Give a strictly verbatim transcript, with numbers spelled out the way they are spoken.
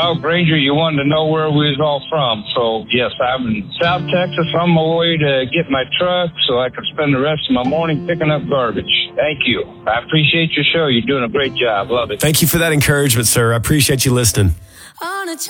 Well, Granger, you wanted to know where we was all from. So, yes, I'm in South Texas on my way to get my truck so I can spend the rest of my morning picking up garbage. Thank you. I appreciate your show. You're doing a great job. Love it. Thank you for that encouragement, sir. I appreciate you listening. On a